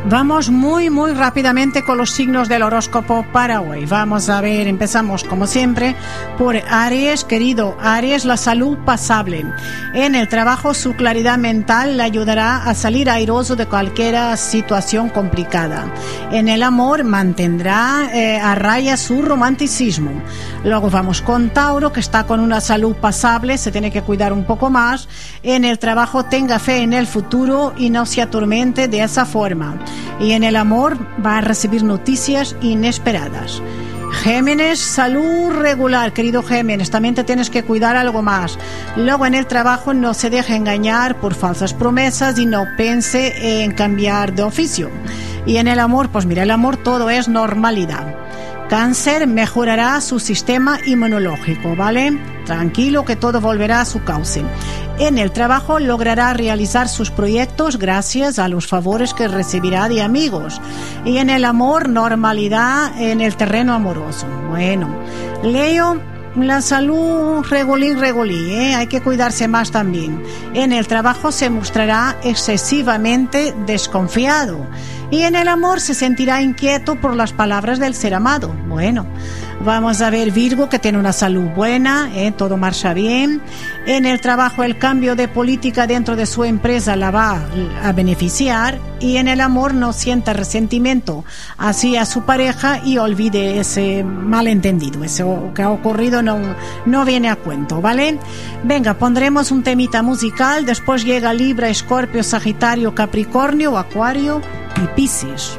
Vamos muy rápidamente con los signos del horóscopo para hoy. Vamos a ver, empezamos como siempre por Aries. Querido Aries, la salud pasable. En el trabajo, su claridad mental le ayudará a salir airoso de cualquier situación complicada. En el amor, mantendrá a raya su romanticismo. Luego vamos con Tauro, que está con una salud pasable, se tiene que cuidar un poco más. En el trabajo, tenga fe en el futuro y no se atormente de esa forma. Y en el amor va a recibir noticias inesperadas. Géminis, salud regular, querido Géminis, también te tienes que cuidar algo más. Luego en el trabajo no se deje engañar por falsas promesas y no piense en cambiar de oficio. Y en el amor, pues mira, el amor todo es normalidad. Cáncer, mejorará su sistema inmunológico, ¿vale? Tranquilo que todo volverá a su cauce. En el trabajo logrará realizar sus proyectos gracias a los favores que recibirá de amigos. Y en el amor, normalidad en el terreno amoroso. Bueno, Leo, la salud regulí, hay que cuidarse más también. En el trabajo se mostrará excesivamente desconfiado. Y en el amor se sentirá inquieto por las palabras del ser amado. Bueno, vamos a ver Virgo, que tiene una salud buena, todo marcha bien. En el trabajo el cambio de política dentro de su empresa la va a beneficiar. Y en el amor no sienta resentimiento hacia su pareja y olvide ese malentendido. Eso que ha ocurrido no viene a cuento, ¿vale? Venga, pondremos un temita musical, después llega Libra, Escorpio, Sagitario, Capricornio, Acuario y Piscis.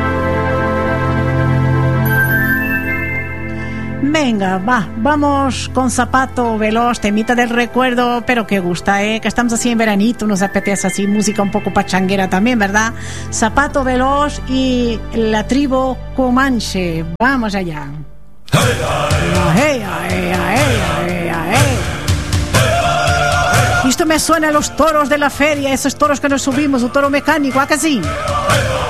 Venga, vamos con Zapato Veloz, temita del recuerdo, pero que gusta, que estamos así en veranito, nos apetece así música un poco pachanguera también, ¿verdad? Zapato Veloz y la tribu Comanche, vamos allá. Esto me suena a los toros de la feria, esos toros que nos subimos, un toro mecánico, ¿a que sí?